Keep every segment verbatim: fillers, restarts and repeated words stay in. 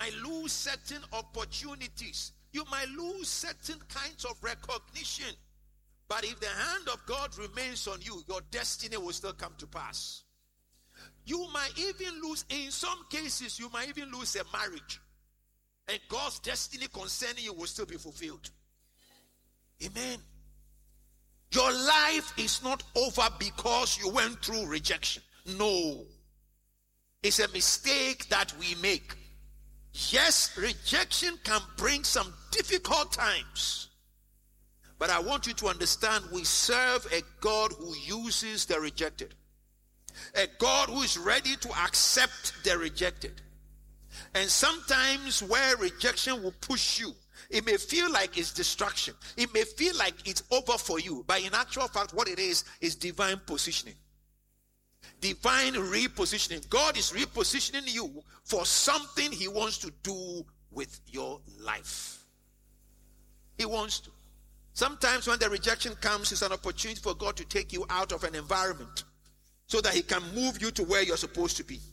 might lose certain opportunities. You might lose certain kinds of recognition. But if the hand of God remains on you, your destiny will still come to pass. You might even lose, in some cases, you might even lose a marriage. And God's destiny concerning you will still be fulfilled. Amen. Your life is not over because you went through rejection. No. It's a mistake that we make. Yes, rejection can bring some difficult times. But I want you to understand, we serve a God who uses the rejected. A God who is ready to accept the rejected. And sometimes where rejection will push you, it may feel like it's distraction. It may feel like it's over for you. But in actual fact, what it is, is divine positioning. Divine repositioning. God is repositioning you for something he wants to do with your life. He wants to. Sometimes when the rejection comes, it's an opportunity for God to take you out of an environment so that he can move you to where you're supposed to be.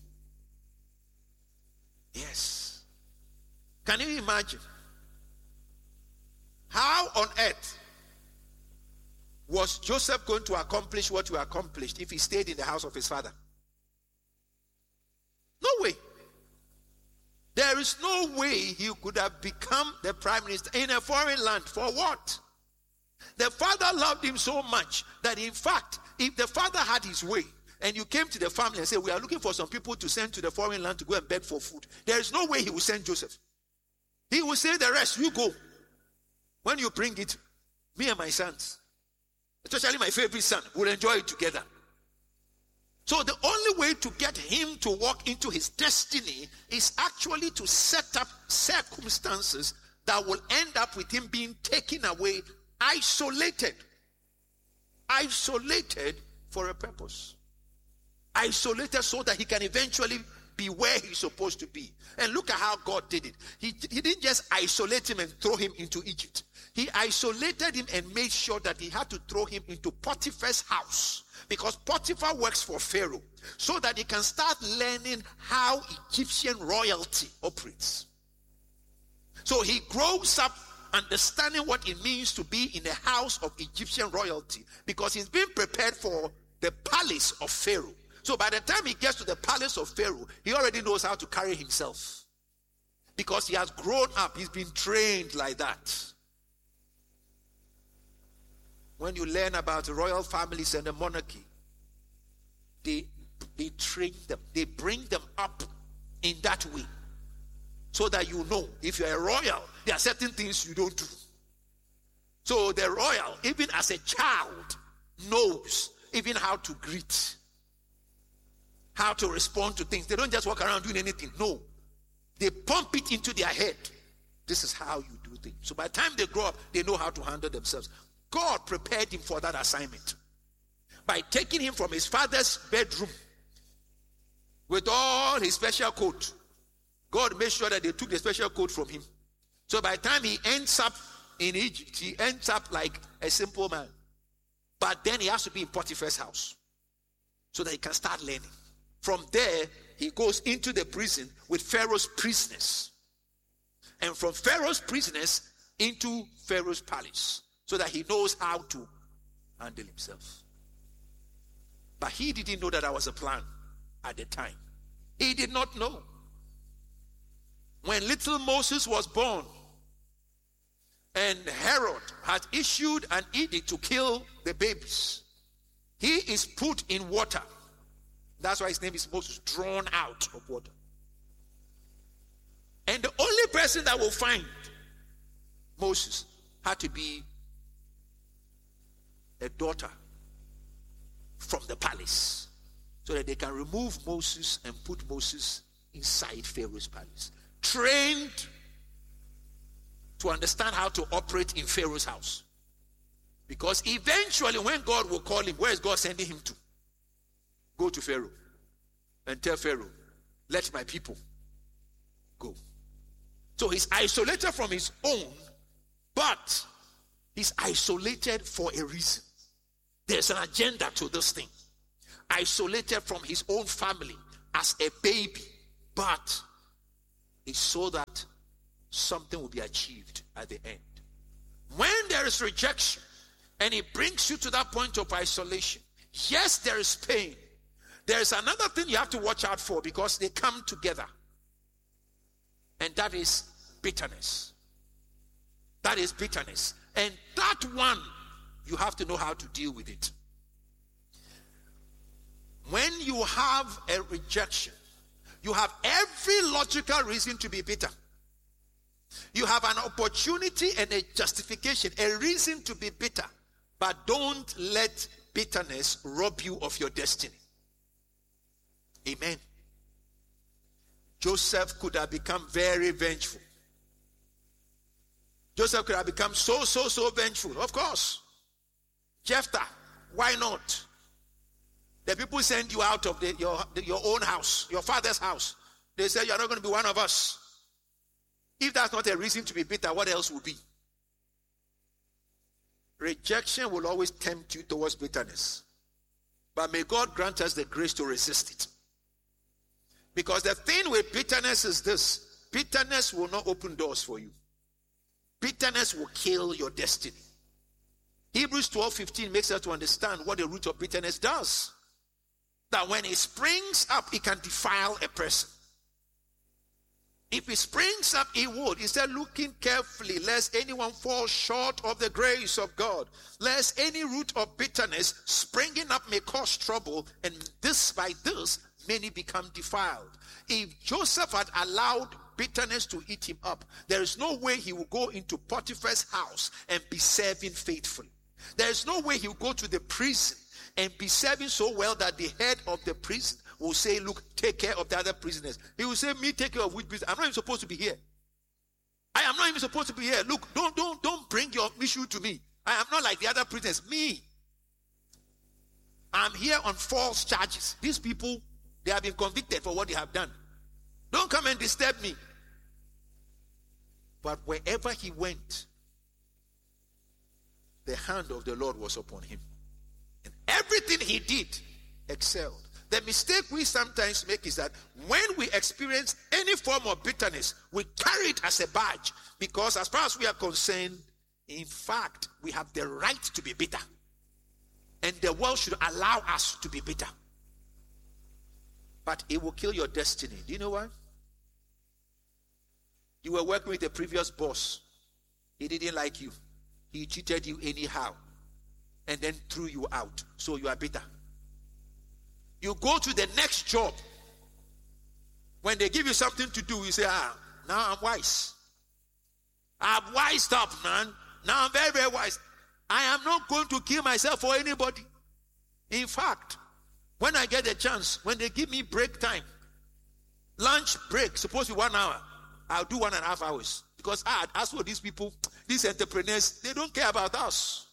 Yes. Can you imagine? How on earth was Joseph going to accomplish what he accomplished if he stayed in the house of his father? No way. There is no way he could have become the prime minister in a foreign land. For what? The father loved him so much that, in fact, if the father had his way and you came to the family and said, we are looking for some people to send to the foreign land to go and beg for food, there is no way he will send Joseph. He will say, the rest, you go. When you bring it, me and my sons, especially my favorite son, will enjoy it together. So the only way to get him to walk into his destiny is actually to set up circumstances that will end up with him being taken away, isolated. Isolated for a purpose. Isolated so that he can eventually be where he's supposed to be. And look at how God did it. He, he didn't just isolate him and throw him into Egypt. He isolated him and made sure that he had to throw him into Potiphar's house. Because Potiphar works for Pharaoh. So that he can start learning how Egyptian royalty operates. So he grows up understanding what it means to be in the house of Egyptian royalty. Because he's been prepared for the palace of Pharaoh. So by the time he gets to the palace of Pharaoh, he already knows how to carry himself. Because he has grown up. He's been trained like that. When you learn about the royal families and the monarchy, they, they train them. They bring them up in that way. So that you know, if you're a royal, there are certain things you don't do. So the royal, even as a child, knows even how to greet. How to respond to things. They don't just walk around doing anything. No. They pump it into their head. This is how you do things. So by the time they grow up, they know how to handle themselves. God prepared him for that assignment. By taking him from his father's bedroom with all his special coat. God made sure that they took the special coat from him. So by the time he ends up in Egypt, he ends up like a simple man. But then he has to be in Potiphar's house so that he can start learning. From there, he goes into the prison with Pharaoh's prisoners. And from Pharaoh's prisoners into Pharaoh's palace. So that he knows how to handle himself. But he didn't know that that was a plan at the time. He did not know. When little Moses was born, and Herod had issued an edict to kill the babies, he is put in water. That's why his name is Moses, drawn out of water. And the only person that will find Moses had to be a daughter from the palace, so that they can remove Moses and put Moses inside Pharaoh's palace. Trained to understand how to operate in Pharaoh's house. Because eventually when God will call him, where is God sending him to? Go to Pharaoh and tell Pharaoh, let my people go. So he's isolated from his own, but he's isolated for a reason. There's an agenda to this thing. Isolated from his own family as a baby, but is so that something will be achieved at the end. When there is rejection and it brings you to that point of isolation, yes, there is pain. There is another thing you have to watch out for because they come together. And that is bitterness. That is bitterness. And that one, you have to know how to deal with it. When you have a rejection, you have every logical reason to be bitter. You have an opportunity and a justification, a reason to be bitter. But don't let bitterness rob you of your destiny. Amen. Joseph could have become very vengeful. Joseph could have become so, so, so vengeful. Of course. Jephthah, why not? The people send you out of the, your, the, your own house, your father's house. They say, you're not going to be one of us. If that's not a reason to be bitter, what else would be? Rejection will always tempt you towards bitterness. But may God grant us the grace to resist it. Because the thing with bitterness is this. Bitterness will not open doors for you. Bitterness will kill your destiny. Hebrews twelve fifteen makes us to understand what the root of bitterness does. That when it springs up, it can defile a person. If it springs up, it would. He said, looking carefully, lest anyone fall short of the grace of God. Lest any root of bitterness springing up may cause trouble, and this by this many become defiled. If Joseph had allowed bitterness to eat him up, there is no way he will go into Potiphar's house and be serving faithfully. There is no way he will go to the prison and be serving so well that the head of the prison will say, look, take care of the other prisoners. He will say, me take care of which business? I'm not even supposed to be here. I am not even supposed to be here. Look, don't, don't, don't bring your issue to me. I am not like the other prisoners. Me. I'm here on false charges. These people, they have been convicted for what they have done. Don't come and disturb me. But wherever he went, the hand of the Lord was upon him. And everything he did excelled. The mistake we sometimes make is that when we experience any form of bitterness, we carry it as a badge. Because as far as we are concerned, in fact, we have the right to be bitter. And the world should allow us to be bitter. But it will kill your destiny. Do you know why? You were working with a previous boss. He didn't like you. He cheated you anyhow. And then threw you out. So you are bitter. You go to the next job. When they give you something to do, you say, ah, now I'm wise. I'm wised up, man. Now I'm very, very wise. I am not going to kill myself for anybody. In fact, when I get a chance, when they give me break time, lunch break, supposed to be one hour, I'll do one and a half hours. Because ah, as for these people, these entrepreneurs, they don't care about us.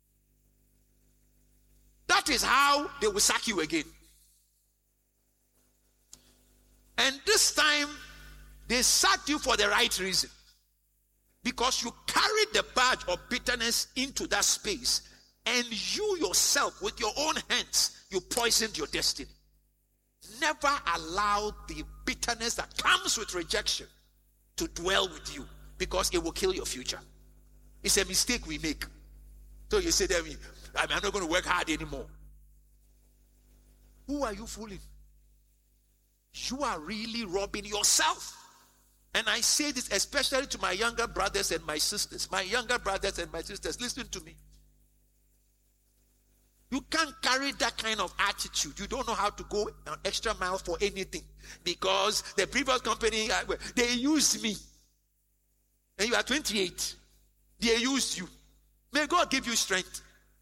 That is how they will sack you again. And this time, they sacked you for the right reason. Because you carried the badge of bitterness into that space. And you yourself, with your own hands, you poisoned your destiny. Never allow the bitterness that comes with rejection to dwell with you. Because it will kill your future. It's a mistake we make. So you say to me, I'm not going to work hard anymore. Who are you fooling? You are really robbing yourself. And I say this especially to my younger brothers and my sisters. My younger brothers and my sisters, listen to me. You can't carry that kind of attitude. You don't know how to go an extra mile for anything. Because the previous company, they used me. And you are twenty-eight. They used you. May God give you strength.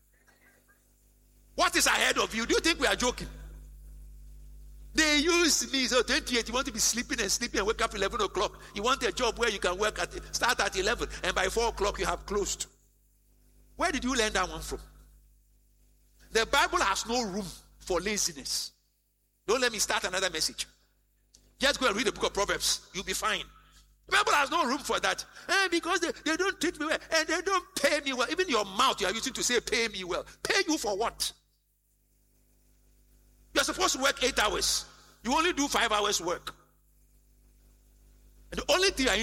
What is ahead of you? Do you think we are joking? They used me. So twenty-eight, you want to be sleeping and sleeping and wake up eleven o'clock. You want a job where you can work at start at eleven and by four o'clock you have closed. Where did you learn that one from? The Bible has no room for laziness. Don't let me start another message. Just go and read the book of Proverbs. You'll be fine. The Bible has no room for that. Eh, because they, they don't treat me well and they don't pay me well. Even your mouth you are using to say pay me well. Pay you for what? You are supposed to work eight hours. You only do five hours work. And the only thing I